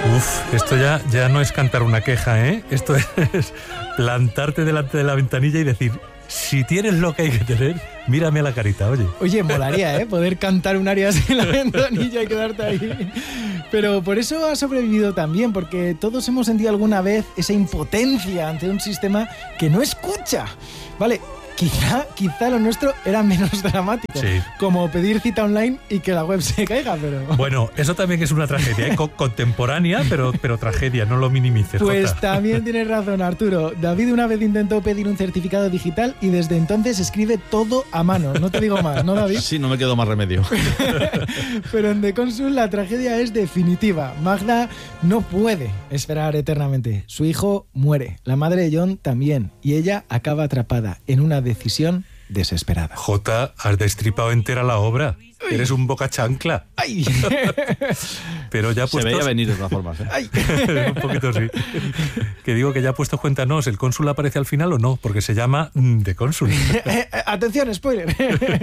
Uf, esto ya no es cantar una queja, ¿eh? Esto es plantarte delante de la ventanilla y decir, si tienes lo que hay que tener, mírame a la carita, oye. Oye, molaría, poder cantar un aria así en la ventanilla y quedarte ahí. Pero por eso ha sobrevivido también, porque todos hemos sentido alguna vez esa impotencia ante un sistema que no escucha. Vale, quizá lo nuestro era menos dramático, sí, como pedir cita online y que la web se caiga, pero... Bueno, eso también es una tragedia, ¿eh? Contemporánea, pero tragedia, no lo minimices. Pues Jota. También tienes razón, Arturo. David una vez intentó pedir un certificado digital y desde entonces escribe todo a mano. No te digo más, ¿no, David? Sí, no me quedó más remedio. Pero en The Consul la tragedia es definitiva. Magda no puede esperar eternamente. Su hijo muere, la madre de John también, y ella acaba atrapada en una decisión desesperada. Jota, has destripado entera la obra. Uy. Eres un boca chancla. ¡Ay! Pero ya puestos... Se veía venir de todas formas, ¿eh? ¡Ay! Un poquito sí. Que digo que ya puestos, cuéntanos, ¿el cónsul aparece al final o no? Porque se llama The Consul. Atención, spoiler.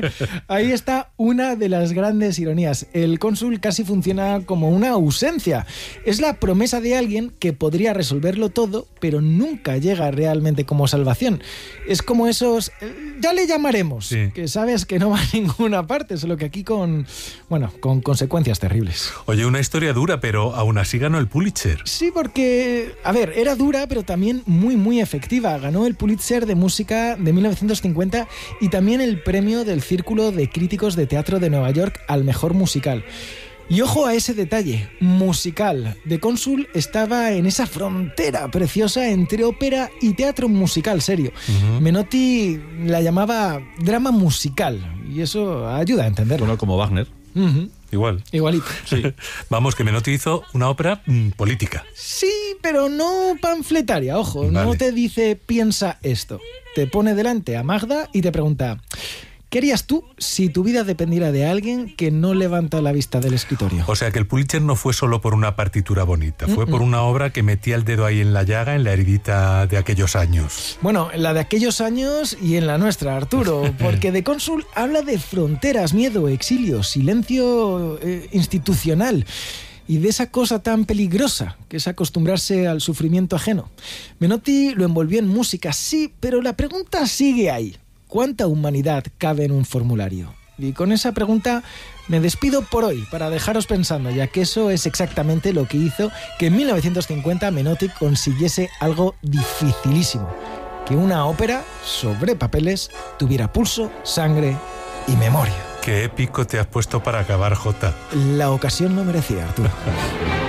Ahí está una de las grandes ironías. El cónsul casi funciona como una ausencia. Es la promesa de alguien que podría resolverlo todo, pero nunca llega realmente como salvación. Es como esos... Ya le llamaremos, sí, que sabes que no va a ninguna parte, solo que aquí con consecuencias terribles. Oye, una historia dura, pero aún así ganó el Pulitzer. Sí, porque, a ver, era dura, pero también muy, muy efectiva. Ganó el Pulitzer de música de 1950 y también el premio del Círculo de Críticos de Teatro de Nueva York al mejor musical. Y ojo a ese detalle, musical. The Consul estaba en esa frontera preciosa entre ópera y teatro musical serio. Uh-huh. Menotti la llamaba drama musical y eso ayuda a entenderlo. Bueno, como Wagner. Uh-huh. Igualito. Sí. Vamos, que Menotti hizo una ópera política. Sí, pero no panfletaria, ojo. Vale. No te dice piensa esto. Te pone delante a Magda y te pregunta... ¿Qué harías tú si tu vida dependiera de alguien que no levanta la vista del escritorio? O sea, que el Pulitzer no fue solo por una partitura bonita, fue por una obra que metía el dedo ahí en la llaga, en la heridita de aquellos años. Bueno, en la de aquellos años y en la nuestra, Arturo, porque The Consul habla de fronteras, miedo, exilio, silencio institucional y de esa cosa tan peligrosa que es acostumbrarse al sufrimiento ajeno. Menotti lo envolvió en música, sí, pero la pregunta sigue ahí. ¿Cuánta humanidad cabe en un formulario? Y con esa pregunta me despido por hoy, para dejaros pensando, ya que eso es exactamente lo que hizo que en 1950 Menotti consiguiese algo dificilísimo, que una ópera sobre papeles tuviera pulso, sangre y memoria. Qué épico te has puesto para acabar, Jota. La ocasión lo merecía, Arturo.